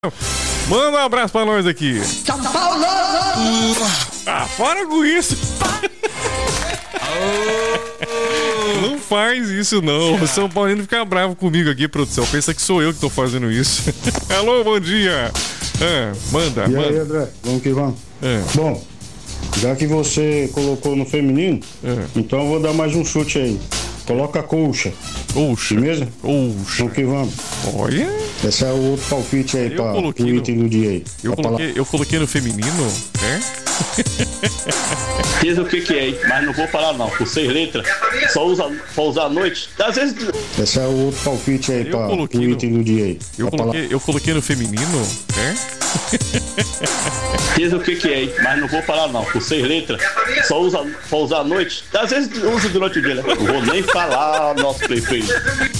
Manda um abraço pra nós aqui. São Paulo! Ah, para com isso. Não faz isso não. O São Paulino fica bravo comigo aqui, produção. Pensa que sou eu que tô fazendo isso. Alô, bom dia. Manda. Aí, André, vamos que vamos. Bom, já que você colocou no feminino, então eu vou dar mais um chute aí. Coloca a colcha. Colcha. Beleza? Colcha. Vamos que vamos. Olha. Esse é o outro palpite aí para o item do dia aí. Eu coloquei no feminino, Diz o que é, hein? Mas não vou falar não. Com 6 letras, só usa pra usar à noite. Às vezes... Esse é o outro palpite aí para o item do dia aí. Eu coloquei no feminino, Diz o que é, hein? Mas não vou falar não. Com 6 letras, só usa pra usar à noite. Às vezes usa durante o dia, né? Não vou nem falar, nosso prefeito.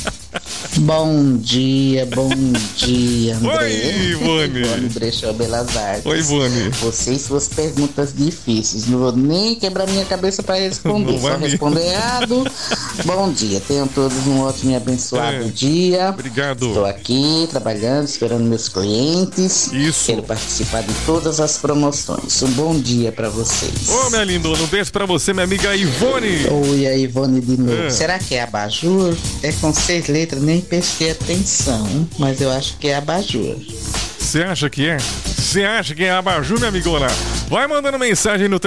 Bom dia, André. Oi, Ivone. Ivone Brechó Belas Artes. Oi, Ivone. Você e suas perguntas difíceis. Não vou nem quebrar minha cabeça para responder. Só responder errado. Bom dia. Tenham todos um ótimo e abençoado dia. Obrigado. Estou aqui trabalhando, esperando meus clientes. Isso. Quero participar de todas as promoções. Um bom dia para vocês. Ô, minha lindona, um beijo pra você, minha amiga Ivone. Oi, a Ivone de novo. Será que é abajur? É com 6 letras, nem prestei atenção, mas eu acho que é abajur. Você acha que é? Você acha que é abajur, minha amigona? Vai mandando mensagem no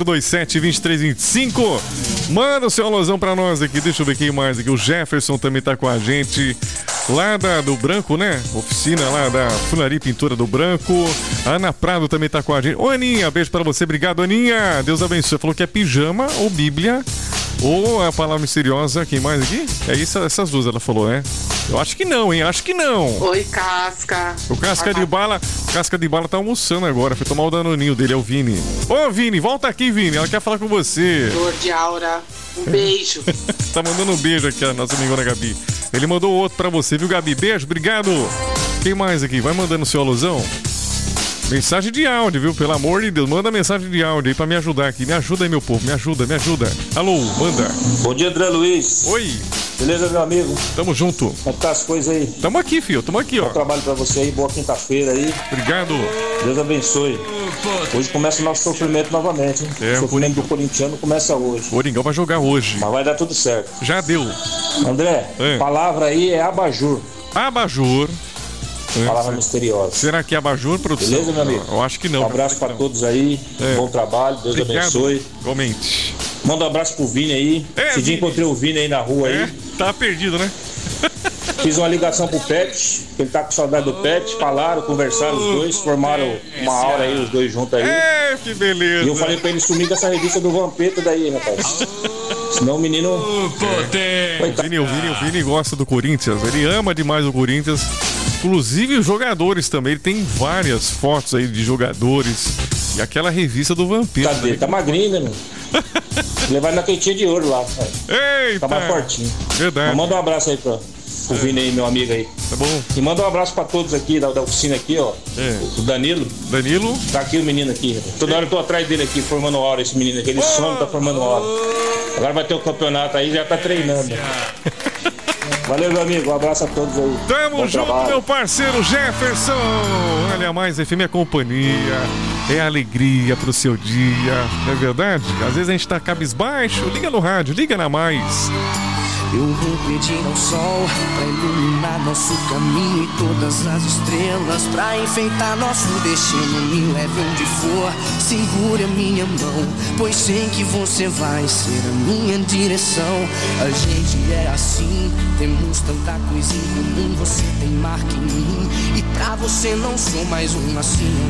3427-2325. Manda o seu alusão pra nós aqui. Deixa eu ver quem mais aqui. O Jefferson também tá com a gente. Lá do Branco, né? Oficina lá da Funilaria e Pintura do Branco. A Ana Prado também tá com a gente. Ô, Aninha, beijo pra você. Obrigado, Aninha. Deus abençoe. Falou que é pijama ou Bíblia ou a palavra misteriosa. Quem mais aqui? É isso, essas duas ela falou, né? Eu acho que não, hein? Acho que não. Oi, Casca. O Casca de Bala tá almoçando agora. Foi tomar o danoninho dele, é o Vini. Ô, Vini, volta aqui, Vini. Ela quer falar com você. Flor de Aura. Um beijo. Tá mandando um beijo aqui, a nossa amigona Gabi. Ele mandou outro pra você, viu, Gabi? Beijo, obrigado. Quem mais aqui? Vai mandando seu alusão. Mensagem de áudio, viu? Pelo amor de Deus, manda mensagem de áudio aí pra me ajudar aqui. Me ajuda aí, meu povo, me ajuda. Alô, manda. Bom dia, André Luiz. Oi. Beleza, meu amigo? Tamo junto. Como tá as coisas aí? Tamo aqui, filho, ó. Bom trabalho pra você aí, boa quinta-feira aí. Obrigado. Deus abençoe. Hoje começa o nosso sofrimento novamente, hein? O sofrimento do corintiano começa hoje. O Coringão vai jogar hoje. Mas vai dar tudo certo. Já deu. André, palavra aí é abajur. Abajur. Palavra misteriosa. Será que é abajur, produção? Beleza, meu amigo? Eu acho que não. Um abraço pra todos aí. Bom trabalho, Deus abençoe. Igualmente. Manda um abraço pro Vini aí. Esse dia encontrei o Vini aí na rua aí. Tá perdido, né? Fiz uma ligação pro Pet, ele tá com saudade do Pet, falaram, conversaram os dois, formaram uma aula aí, os dois juntos aí. Que beleza. E eu falei pra ele sumir com essa revista do Vampeta daí, rapaz. Senão o menino... O Vini gosta do Corinthians, ele ama demais o Corinthians. Inclusive os jogadores também, ele tem várias fotos aí de jogadores. E aquela revista do Vampeta. Cadê? Tá magrinho, né, meu? Levar na quentinha de ouro lá, cara. Eita! Tá mais fortinho. Verdade. Mas manda um abraço aí pro Vini aí, meu amigo aí. Tá bom. E manda um abraço pra todos aqui da oficina aqui, ó. O Danilo. Tá aqui o menino aqui. Toda hora eu tô atrás dele aqui, formando hora, esse menino aqui. Ele some, tá formando hora. Agora vai ter o campeonato aí, já tá treinando. Valeu, meu amigo. Um abraço a todos aí. Tamo junto, meu parceiro Jefferson. Olha, mais FM é companhia, é alegria pro seu dia. Não é verdade? Às vezes a gente tá cabisbaixo. Liga no rádio, liga na Mais. Eu vou pedir ao sol pra iluminar nosso caminho e todas as estrelas pra enfeitar nosso destino. Me leve onde for, segure a minha mão, pois sei que você vai ser a minha direção. A gente é assim, temos tanta coisa em comum. Você tem marca em mim e pra você não sou mais um assim.